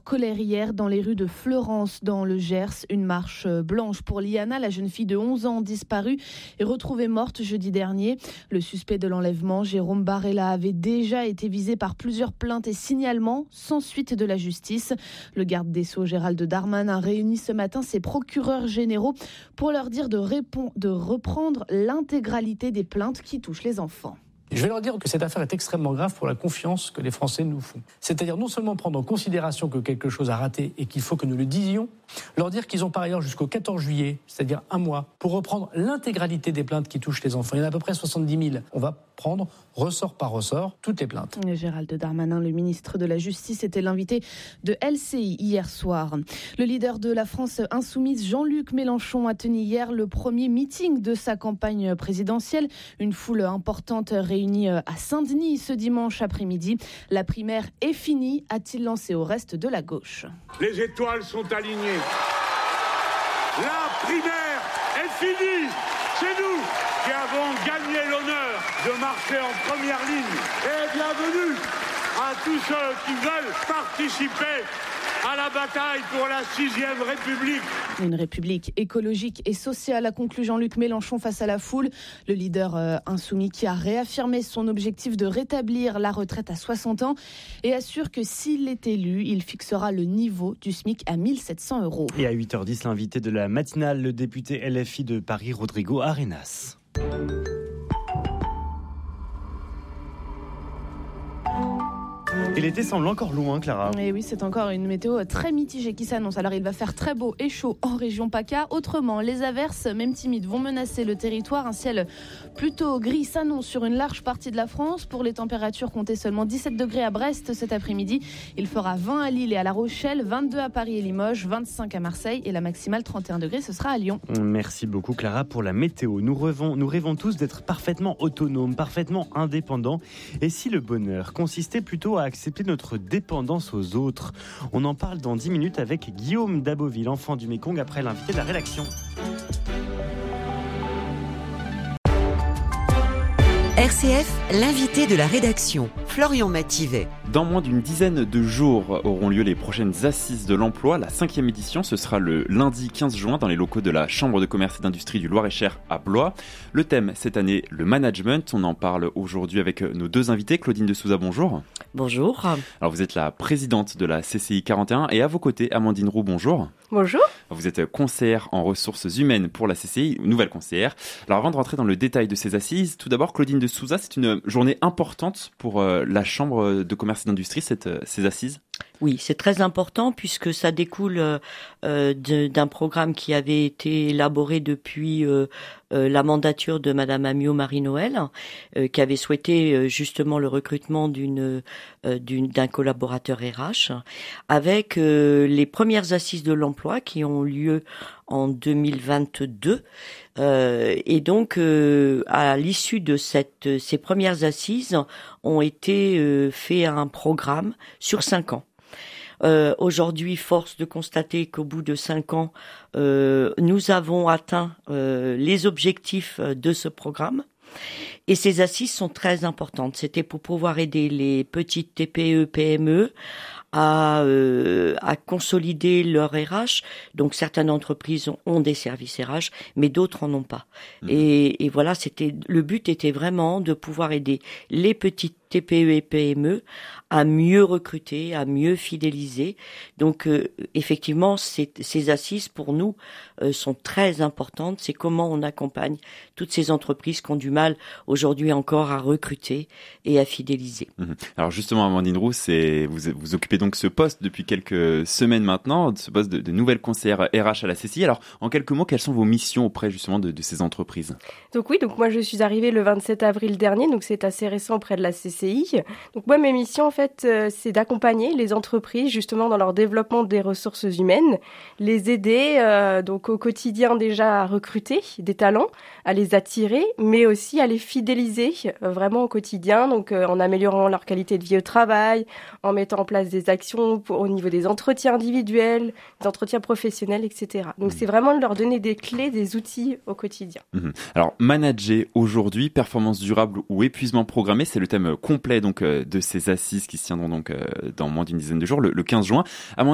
colère hier dans les rues de Fleurance, dans le Gers. Une marche blanche pour Liana, la jeune fille de 11 ans disparue et retrouvée morte jeudi dernier. Le suspect de l'enlèvement, Jérôme Barella, avait déjà été visé par plusieurs plaintes et signalements sans suite de la justice. Le garde des Sceaux, Gérald Darmanin, réunit ce matin ses procureurs généraux pour leur dire de reprendre l'intégralité des plaintes qui touchent les enfants. Je vais leur dire que cette affaire est extrêmement grave pour la confiance que les Français nous font. C'est-à-dire non seulement prendre en considération que quelque chose a raté et qu'il faut que nous le disions, leur dire qu'ils ont par ailleurs jusqu'au 14 juillet, c'est-à-dire un mois, pour reprendre l'intégralité des plaintes qui touchent les enfants. Il y en a à peu près 70 000. On va prendre, ressort par ressort, toutes les plaintes. Gérald Darmanin, le ministre de la Justice, était l'invité de LCI hier soir. Le leader de la France insoumise, Jean-Luc Mélenchon, a tenu hier le premier meeting de sa campagne présidentielle. Une foule importante réunie à Saint-Denis ce dimanche après-midi. La primaire est finie, a-t-il lancé au reste de la gauche. Les étoiles sont alignées. La primaire est finie. C'est nous qui avons gagné l'honneur de marcher en première ligne. Et bienvenue à tous ceux qui veulent participer à la bataille pour la 6e République. Une république écologique et sociale, a conclu Jean-Luc Mélenchon face à la foule. Le leader insoumis qui a réaffirmé son objectif de rétablir la retraite à 60 ans et assure que s'il est élu, il fixera le niveau du SMIC à 1 700 €. Et à 8h10, l'invité de la matinale, le député LFI de Paris, Rodrigo Arenas. Et l'été semble encore loin, Clara. Et oui, c'est encore une météo très mitigée qui s'annonce. Alors, il va faire très beau et chaud en région PACA. Autrement, les averses, même timides, vont menacer le territoire. Un ciel plutôt gris s'annonce sur une large partie de la France. Pour les températures, comptez seulement 17 degrés à Brest cet après-midi. Il fera 20 à Lille et à La Rochelle, 22 à Paris et Limoges, 25 à Marseille et la maximale 31 degrés, ce sera à Lyon. Merci beaucoup, Clara, pour la météo. Nous rêvons tous d'être parfaitement autonomes, parfaitement indépendants. Et si le bonheur consistait plutôt à accepter notre dépendance aux autres? On en parle dans 10 minutes avec Guillaume Daboville, enfant du Mékong, après l'invité de la rédaction. RCF, l'invité de la rédaction, Florian Mathivet. Dans moins d'une dizaine de jours auront lieu les prochaines assises de l'emploi. La 5e édition, ce sera le lundi 15 juin dans les locaux de la Chambre de commerce et d'industrie du Loir-et-Cher à Blois. Le thème cette année, le management. On en parle aujourd'hui avec nos deux invités. Claudine de Souza, bonjour. Bonjour. Alors vous êtes la présidente de la CCI 41 et à vos côtés, Amandine Roux, bonjour. Bonjour. Vous êtes conseillère en ressources humaines pour la CCI, nouvelle conseillère. Alors avant de rentrer dans le détail de ces assises, tout d'abord Claudine de Souza, c'est une journée importante pour la Chambre de commerce et d'industrie, ces assises. Oui, c'est très important puisque ça découle d'un programme qui avait été élaboré depuis la mandature de Madame Amiot Marie-Noël, qui avait souhaité justement le recrutement d'un collaborateur RH, avec les premières assises de l'emploi qui ont lieu en 2022. Et donc, à l'issue de ces premières assises, ont été fait un programme sur 5 ans. Aujourd'hui, force de constater qu'au bout de 5 ans, nous avons atteint les objectifs de ce programme. Et ces assises sont très importantes. C'était pour pouvoir aider les petites TPE, PME à consolider leur RH. Donc certaines entreprises ont des services RH, mais d'autres en ont pas. Et voilà, le but était vraiment de pouvoir aider les petites TPE et PME à mieux recruter, à mieux fidéliser. Donc effectivement, ces assises pour nous sont très importantes. C'est comment on accompagne toutes ces entreprises qui ont du mal aujourd'hui encore à recruter et à fidéliser. Alors justement, Amandine Roux, vous occupez donc ce poste depuis quelques semaines maintenant, ce poste de nouvelle conseillère RH à la CCI. Alors en quelques mots, quelles sont vos missions auprès justement de ces entreprises? Donc moi je suis arrivée le 27 avril dernier, donc c'est assez récent auprès de la CCI. Donc moi mes missions en fait c'est d'accompagner les entreprises justement dans leur développement des ressources humaines, les aider donc au quotidien déjà à recruter des talents, à les attirer, mais aussi à les fidéliser vraiment au quotidien, donc en améliorant leur qualité de vie au travail, en mettant en place des actions au niveau des entretiens individuels, des entretiens professionnels, etc. Donc c'est vraiment de leur donner des clés, des outils au quotidien. Alors manager aujourd'hui, performance durable ou épuisement programmé, c'est le thème complet donc de ces assises qui se tiendront donc dans moins d'une dizaine de jours, le 15 juin.